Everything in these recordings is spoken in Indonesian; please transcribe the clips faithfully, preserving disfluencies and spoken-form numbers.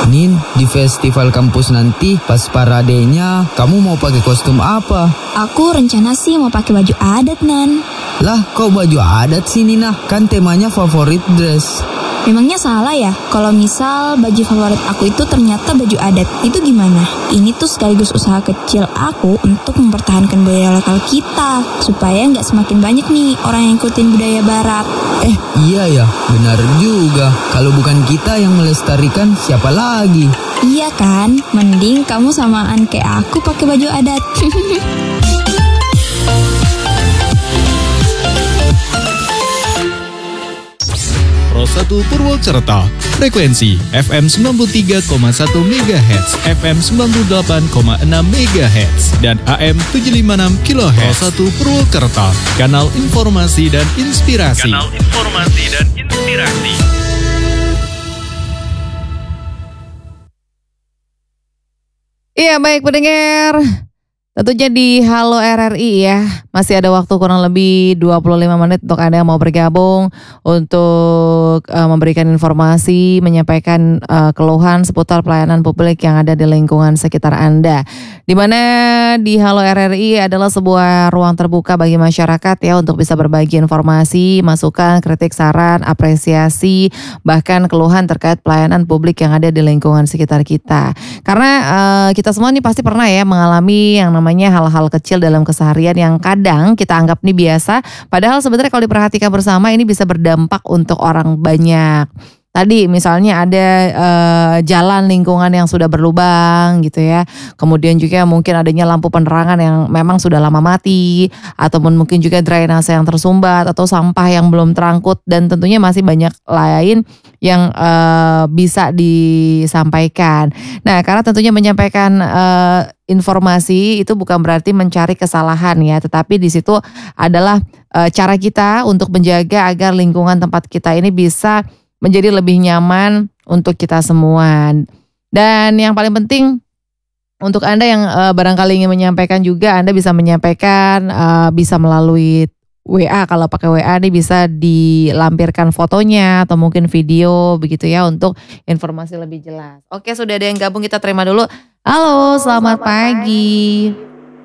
Nin, di festival kampus nanti pas paradenya kamu mau pakai kostum apa? Aku rencana sih mau pakai baju adat, Nan. Lah, kok baju adat sih Nina? Kan temanya favorit dress. Memangnya salah ya kalau misal baju favorit aku itu ternyata baju adat? Itu gimana? Ini tuh sekaligus usaha kecil aku untuk mempertahankan budaya lokal kita, supaya nggak semakin banyak nih orang yang ikutin budaya barat. Eh, iya ya, benar juga. Kalau bukan kita yang melestarikan, siapa lagi? Iya kan? Mending kamu samaan kayak aku pakai baju adat. Pro satu Purwokerto, frekuensi F M sembilan puluh tiga koma satu megahertz, F M sembilan puluh delapan koma enam megahertz, dan A M tujuh lima enam kilohertz. Pro satu Purwokerto, kanal informasi dan inspirasi. Kanal informasi dan inspirasi. Iya, baik pendengar. Tentunya di Halo R R I ya, masih ada waktu kurang lebih dua puluh lima menit untuk Anda yang mau bergabung untuk uh, memberikan informasi, menyampaikan uh, keluhan seputar pelayanan publik yang ada di lingkungan sekitar Anda. Di mana di Halo R R I adalah sebuah ruang terbuka bagi masyarakat ya untuk bisa berbagi informasi, masukan, kritik, saran, apresiasi, bahkan keluhan terkait pelayanan publik yang ada di lingkungan sekitar kita. Karena uh, kita semua nih pasti pernah ya mengalami yang namanya hal-hal kecil dalam keseharian yang kadang kita anggap nih biasa, padahal sebenarnya kalau diperhatikan bersama ini bisa berdampak untuk orang banyak. Tadi misalnya ada uh, jalan lingkungan yang sudah berlubang gitu ya. Kemudian juga mungkin adanya lampu penerangan yang memang sudah lama mati, ataupun mungkin juga drainase yang tersumbat, atau sampah yang belum terangkut, dan tentunya masih banyak lain yang uh, bisa disampaikan. Nah, karena tentunya menyampaikan uh, informasi itu bukan berarti mencari kesalahan ya, tetapi di situ adalah uh, cara kita untuk menjaga agar lingkungan tempat kita ini bisa menjadi lebih nyaman untuk kita semua. Dan yang paling penting untuk Anda yang uh, barangkali ingin menyampaikan juga, Anda bisa menyampaikan uh, bisa melalui W A. Kalau pakai W A nih bisa dilampirkan fotonya atau mungkin video begitu ya untuk informasi lebih jelas. Oke, sudah ada yang gabung, kita terima dulu. Halo, selamat pagi.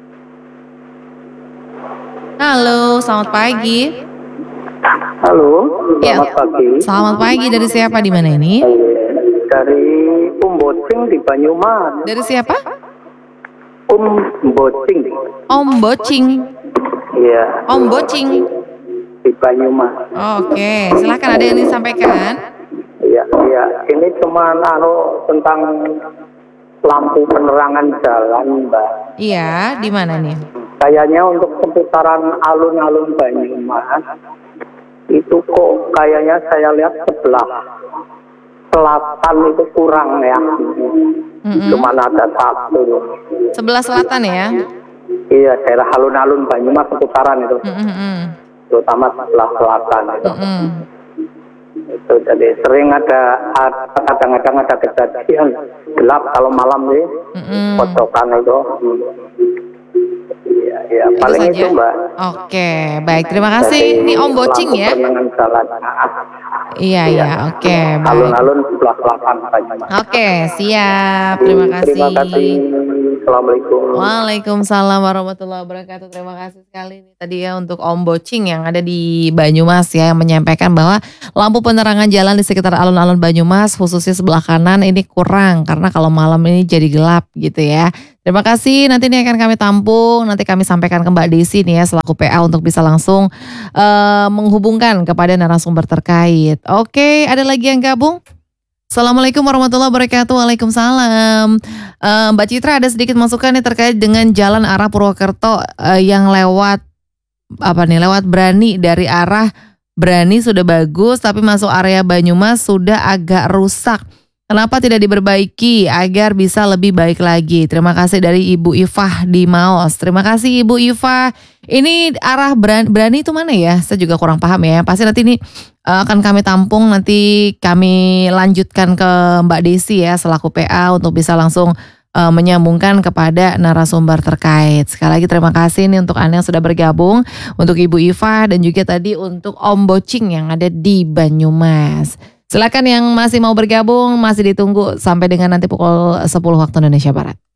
Halo, selamat pagi. Halo, Ya, selamat pagi. selamat pagi. Dari siapa, di mana ini? Dari Um Bocing di Banyumas. Dari siapa? Um Bocing. Om Bocing. Iya. Om Bocing. Di Banyumas. Oke, silakan, ada yang disampaikan. Iya, iya. Ini cuma anu tentang lampu penerangan jalan, Mbak. Iya, di mana nih? Kayaknya untuk seputaran alun-alun Banyumas itu kok kayaknya saya lihat sebelah selatan itu kurang ya. Mm-hmm. Cuma ada satu. Sebelah selatan ya? Iya, daerah alun-alun Banyumas seputaran itu. Mm-hmm. Terutama sebelah selatan itu. Mm-hmm. Itu jadi sering ada, ada kadang-kadang ada kejadian gelap kalau malam nih. Mm-hmm. Pojokan itu. Iya, iya, paling itu, Mbak. Oke, baik, terima kasih. Ini Om Bocing ya? Iya, iya, oke, baik. Alun-alun sebelah selatan Banyumas. Oke, siap. Terima kasih. Terima kasih. Assalamualaikum. Waalaikumsalam warahmatullahi wabarakatuh. Terima kasih sekali nih tadi ya untuk Om Bocing yang ada di Banyumas ya, yang menyampaikan bahwa lampu penerangan jalan di sekitar alun-alun Banyumas khususnya sebelah kanan ini kurang karena kalau malam ini jadi gelap gitu ya. Terima kasih, nanti ini akan kami tampung, nanti kami sampaikan ke Mbak Desi nih ya selaku P A untuk bisa langsung uh, menghubungkan kepada narasumber terkait. Oke, ada lagi yang gabung? Assalamualaikum warahmatullahi wabarakatuh. Waalaikumsalam. uh, Mbak Citra, ada sedikit masukan nih terkait dengan jalan arah Purwokerto uh, yang lewat apa nih lewat Brani, dari arah Brani sudah bagus tapi masuk area Banyumas sudah agak rusak. Kenapa tidak diperbaiki agar bisa lebih baik lagi? Terima kasih dari Ibu Ifah di Maos. Terima kasih Ibu Ifah. Ini arah Brani, Brani itu mana ya? Saya juga kurang paham ya. Pasti nanti ini uh, akan kami tampung, nanti kami lanjutkan ke Mbak Desi ya selaku P A untuk bisa langsung uh, menyambungkan kepada narasumber terkait. Sekali lagi terima kasih nih untuk Anda yang sudah bergabung, untuk Ibu Ifah dan juga tadi untuk Om Bocing yang ada di Banyumas. Silakan yang masih mau bergabung, masih ditunggu sampai dengan nanti pukul sepuluh waktu Indonesia Barat.